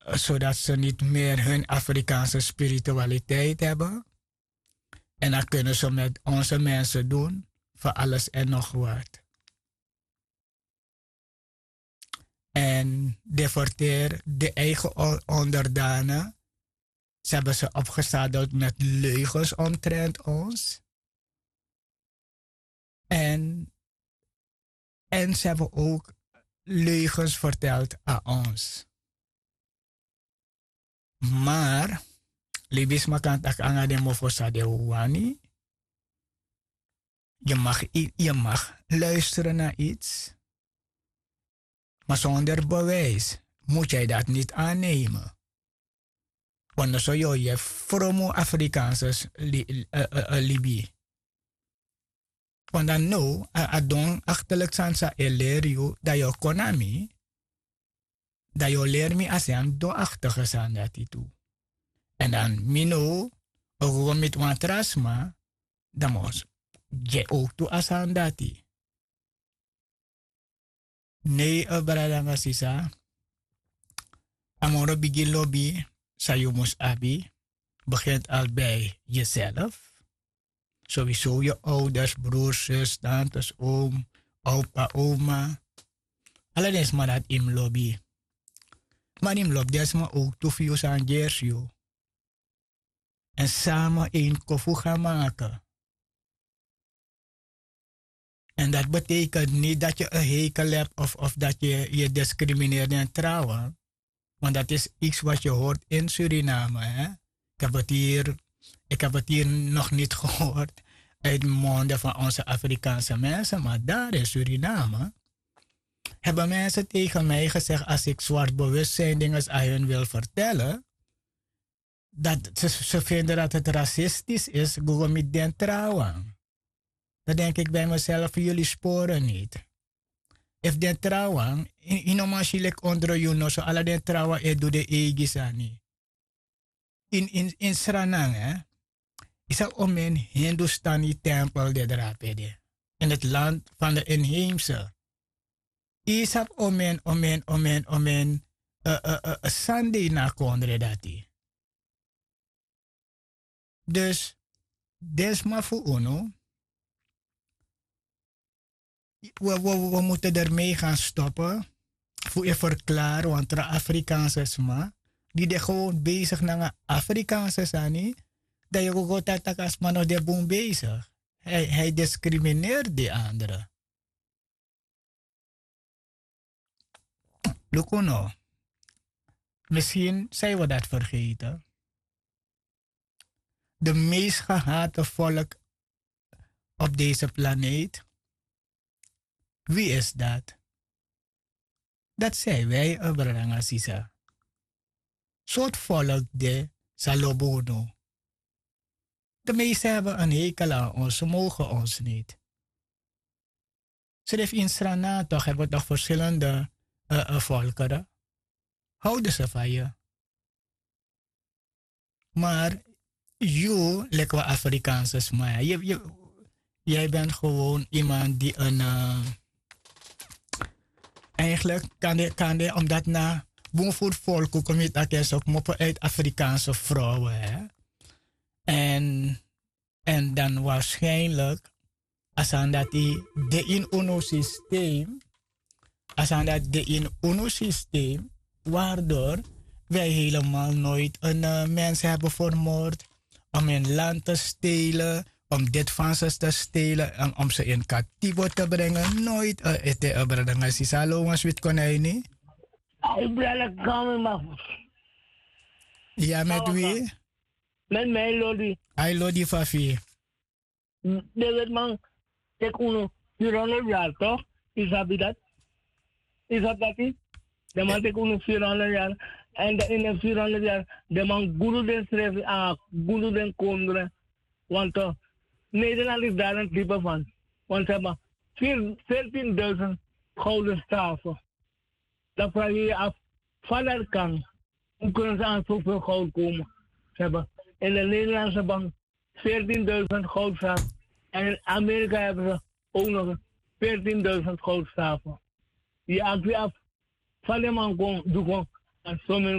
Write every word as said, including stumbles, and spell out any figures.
zodat ze niet meer hun Afrikaanse spiritualiteit hebben. En dan kunnen ze met onze mensen doen voor alles en nog wat. En deporteer de eigen onderdanen. Ze hebben ze opgezadeld met leugens omtrent ons. En, en ze hebben ook leugens verteld aan ons. Maar, libis makantak anga de mofosa de wani. Je mag, je mag luisteren naar iets. Maar zonder bewijs moet jij dat niet aannemen. Want dan zou je je vromo Afrikaanse li, uh, uh, uh, Libi. Want dan nou, adon achterlijk sansa elerio dat je konami, dat je leer me als een doachtige zijn dat die toe. En dan mino, ook met een trasma, dan moet je ook toe als aan dat die. Nee, brada sisa. Amoro bigi lobby, sayumus abi, begint al bij jezelf. Sowieso je ouders, broers, zus, tantes, oom, opa, oma. Alleen maar dat im lobby. Maar im lobby is maar ook toefius aan Jersio. En samen een koffie gaan maken. En dat betekent niet dat je een hekel hebt of, of dat je je discrimineert in trouwen. Want dat is iets wat je hoort in Suriname. Hè? Ik heb het hier, ik heb het hier nog niet gehoord uit de monden van onze Afrikaanse mensen. Maar daar in Suriname hebben mensen tegen mij gezegd, als ik zwart bewustzijn dingen aan hun wil vertellen, dat ze, ze vinden dat het racistisch is, Google met den trouwen. Dan denk ik bij mezelf, jullie sporen niet. If den trouwen, in een machine onder je no, zo alle den trouwen, e doe de egisani. In, in, in Sranang, hè, is er om een Hindustani tempel de drapede. In het land van de inheemse. Is er om een, om een, om een, om een, uh, uh, uh, Sunday na kondre dati. Dus, desma voor uno. We, we, we moeten ermee gaan stoppen. Voor je verklaren, want de Afrikaanse sma, die er gewoon bezig naar Afrikaanse zijn, dat je ook altijd als man nog de boom bezig. Hij, hij discrimineert die anderen. Lukono, misschien zijn we dat vergeten. De meest gehate volk op deze planeet. Wie is dat? Dat zijn wij, Abraham Sisa. Soort volk de Salobono. De meesten hebben een hekel aan ons, ze mogen ons niet. Ze heeft in Srana toch, hebben toch verschillende uh, uh, volkeren. Houden ze van je. Maar, je, lekker Afrikaanse smaak. Je, je, jij bent gewoon iemand die een... Uh, Eigenlijk kan je, kan je omdat na bovenvoer volk kom je dat ook moppen uit Afrikaanse vrouwen. Hè? En, en dan waarschijnlijk, als aan dat die de in uno systeem, als aan dat de in uno systeem, waardoor wij helemaal nooit een uh, mens hebben vermoord om hun land te stelen, om dit van ze te stelen, om, om ze in Katibo te brengen. Nooit. Uh, ete abradanga si salo mas wit konijni. Ik ben komen maar. Ja, met wie? Met mij Lodi. Hij Lodi Fafi. David man, ik uno, vierhonderd jaar toch? Is dat dat? Is dat dat? De man ik uno vierhonderd jaar. En in de vierhonderd jaar, de man guru den schreef, ah, guru den kondre. Want uh, Nederland is daar een type van. Want ze hebben veertienduizend gouden staven. Dan vraag je je af, van dat kan, hoe kunnen ze aan zoveel goud komen? Ze hebben in de Nederlandse bank veertienduizend goudstaven. En in Amerika hebben ze ook nog veertienduizend goudstaven. Je af je af, van de man kon, doe gewoon, en zo